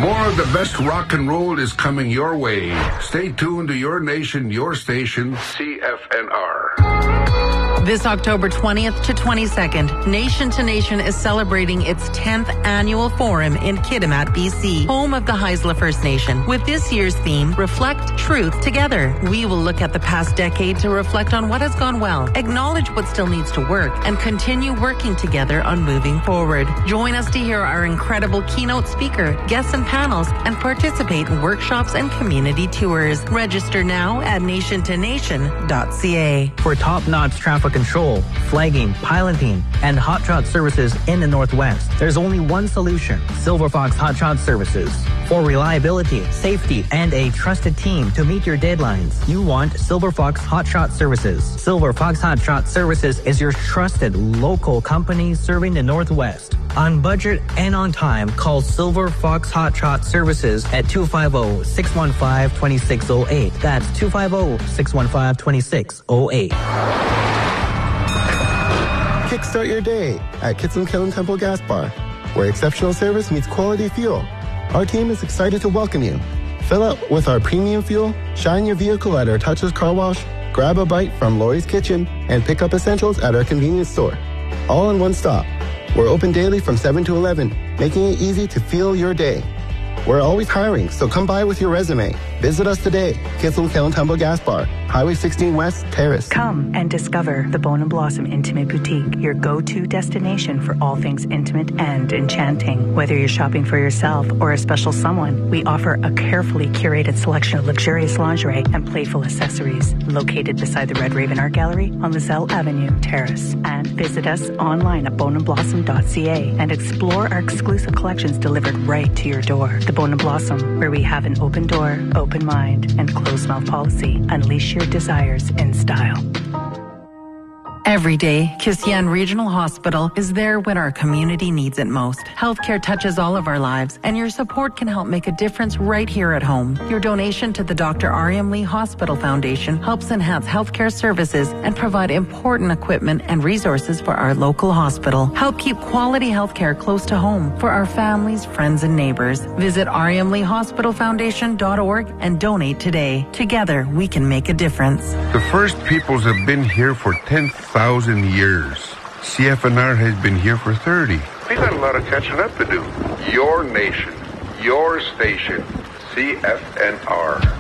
More of the best rock and roll is coming your way. Stay tuned to your nation, your station, CFNR. This October 20th to 22nd, Nation to Nation is celebrating its 10th annual forum in Kitimat, BC, home of the Haisla First Nation. With this year's theme, Reflect Truth Together. We will look at the past decade to reflect on what has gone well, acknowledge what still needs to work, and continue working together on moving forward. Join us to hear our incredible keynote speaker, guests and panels, and participate in workshops and community tours. Register now at nationtonation.ca. For top-notch traffic control, flagging, piloting, and hot shot services in the Northwest, there's only one solution: Silver Fox Hot Shot Services. For reliability, safety, and a trusted team to meet your deadlines, you want Silver Fox Hot Shot Services. Silver Fox Hot Shot Services is your trusted local company serving the Northwest. On budget and on time, call Silver Fox Hot Shot Services at 250-615-2608. That's 250-615-2608. Kickstart your day at Kitsilum Kiln Temple Gas Bar, where exceptional service meets quality fuel. Our team is excited to welcome you. Fill up with our premium fuel, shine your vehicle at our touchless car wash, grab a bite from Lori's Kitchen, and pick up essentials at our convenience store. All in one stop. We're open daily from 7 to 11, making it easy to fuel your day. We're always hiring, so come by with your resume. Visit us today, Kitsilum Kiln Temple Gas Bar, Highway 16 West, Terrace. Come and discover the Bone & Blossom Intimate Boutique, your go-to destination for all things intimate and enchanting. Whether you're shopping for yourself or a special someone, we offer a carefully curated selection of luxurious lingerie and playful accessories. Located beside the Red Raven Art Gallery on Lizelle Avenue, Terrace. And visit us online at boneandblossom.ca and explore our exclusive collections delivered right to your door. The Bone & Blossom, where we have an open door, open mind, and closed mouth policy. Unleash your desires in style. Every day, Kisiyan Regional Hospital is there when our community needs it most. Healthcare touches all of our lives, and your support can help make a difference right here at home. Your donation to the Dr. R.M. Lee Hospital Foundation helps enhance healthcare services and provide important equipment and resources for our local hospital. Help keep quality healthcare close to home for our families, friends, and neighbors. Visit rmleehospitalfoundation.org and donate today. Together, we can make a difference. The First Peoples have been here for 10,000 years. CFNR has been here for 30. We got a lot of catching up to do. Your nation, your station, CFNR.